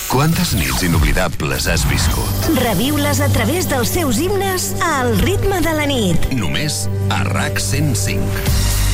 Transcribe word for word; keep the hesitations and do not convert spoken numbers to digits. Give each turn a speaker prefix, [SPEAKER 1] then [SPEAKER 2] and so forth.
[SPEAKER 1] Quantes nits inoblidables has viscut?
[SPEAKER 2] Reviu-les a través dels seus himnes al ritme de la nit.
[SPEAKER 1] Només a RAC cent cinc.